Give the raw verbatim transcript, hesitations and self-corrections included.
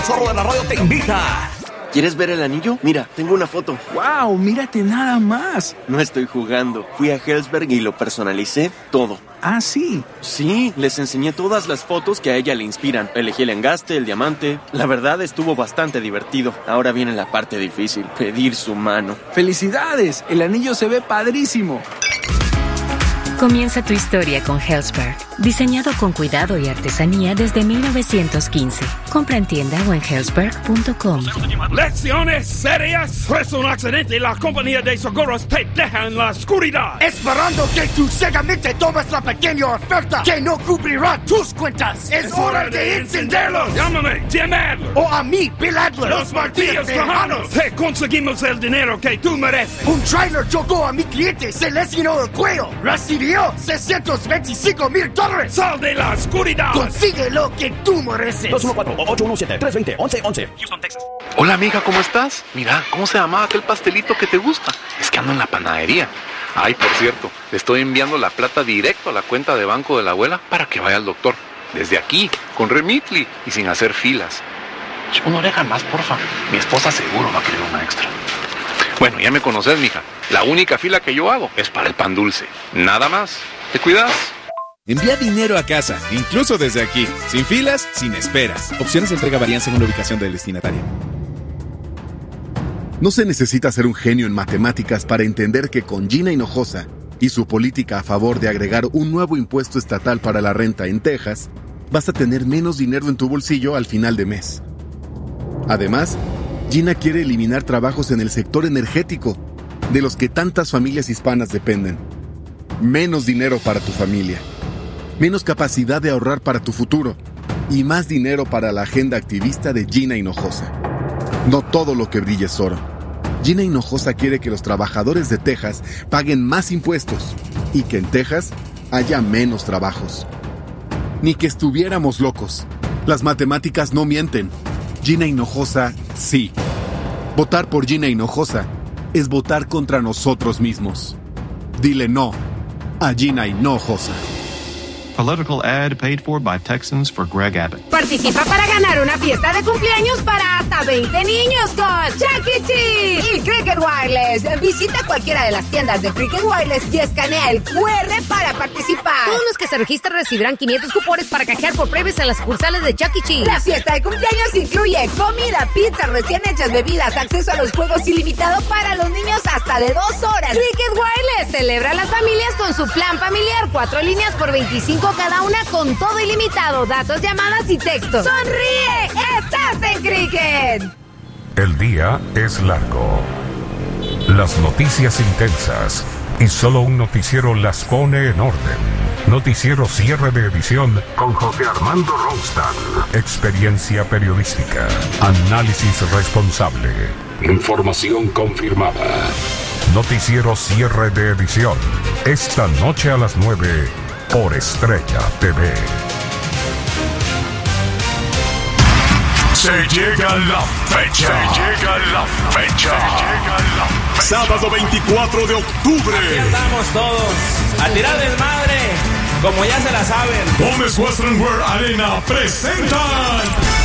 Zorro de la Radio te invita. ¿Quieres ver el anillo? Mira, tengo una foto. ¡Wow! Mírate nada más. No estoy jugando. Fui a Helzberg y lo personalicé todo. ¿Ah, sí? Sí, les enseñé todas las fotos que a ella le inspiran. Elegí el engaste, el diamante. La verdad estuvo bastante divertido. Ahora viene la parte difícil, pedir su mano. ¡Felicidades! El anillo se ve padrísimo. Comienza tu historia con Helzberg, diseñado con cuidado y artesanía desde mil novecientos quince. Compra en tienda o en helzberg punto com. Lecciones serias. Tras un accidente, la compañía de seguros te deja en la oscuridad. Esperando que tú ciegamente tomes la pequeña oferta que no cubrirá tus cuentas. Es, es hora de encenderlos. Llámame Jim Adler. O a mí, Bill Adler. Los martillos tejanos. Te conseguimos el dinero que tú mereces. Un trailer chocó a mi cliente. Se lesionó el cuello. Recibió seiscientos veinticinco mil dólares. Sal de la oscuridad. Consigue lo que tú mereces. dos uno cuatro, ocho uno siete, tres dos cero, once once. Houston, Texas. Hola amiga, ¿cómo estás? Mira, ¿cómo se llamaba aquel pastelito que te gusta? Es que ando en la panadería. Ay, por cierto, le estoy enviando la plata directo a la cuenta de banco de la abuela para que vaya al doctor. Desde aquí, con Remitly y sin hacer filas. Una oreja más, porfa. Mi esposa seguro va a querer una extra. Bueno, ya me conoces, mija. La única fila que yo hago es para el pan dulce. Nada más. ¿Te cuidas? Envía dinero a casa, incluso desde aquí. Sin filas, sin esperas. Opciones de entrega varían según la ubicación del destinatario. No se necesita ser un genio en matemáticas para entender que con Gina Hinojosa y su política a favor de agregar un nuevo impuesto estatal para la renta en Texas, vas a tener menos dinero en tu bolsillo al final de mes. Además, Gina quiere eliminar trabajos en el sector energético, de los que tantas familias hispanas dependen. Menos dinero para tu familia, menos capacidad de ahorrar para tu futuro y más dinero para la agenda activista de Gina Hinojosa. No todo lo que brilla es oro. Gina Hinojosa quiere que los trabajadores de Texas paguen más impuestos y que en Texas haya menos trabajos. Ni que estuviéramos locos. Las matemáticas no mienten. Gina Hinojosa, sí. Votar por Gina Hinojosa es votar contra nosotros mismos. Dile no a Gina Hinojosa. Political ad paid for by Texans for Greg Abbott. Participa para ganar una fiesta de cumpleaños para hasta veinte niños con Chuck E. Cheese y Cricket Wireless. Visita cualquiera de las tiendas de Cricket Wireless y escanea el cu erre para participar. Todos los que se registren recibirán quinientos cupones para canjear por premios en las sucursales de Chuck E. Cheese. La fiesta de cumpleaños incluye comida, pizza, recién hechas, bebidas, acceso a los juegos ilimitado para los niños hasta de dos horas. Cricket Wireless celebra a las familias con su plan familiar. Cuatro líneas por veinticinco cada una con todo ilimitado, datos, llamadas y textos. ¡Sonríe! ¡Estás en Cricket! El día es largo. Las noticias intensas y solo un noticiero las pone en orden. Noticiero cierre de edición con José Armando Ronstadt. Experiencia periodística. Análisis responsable. Información confirmada. Noticiero cierre de edición. Esta noche a las nueve. Por Estrella T V. Se llega la fecha. Se llega la fecha. Se llega la fecha. Sábado veinticuatro de octubre. Aquí andamos todos a tirar del madre, como ya se la saben. Gómez Western Wear Arena presentan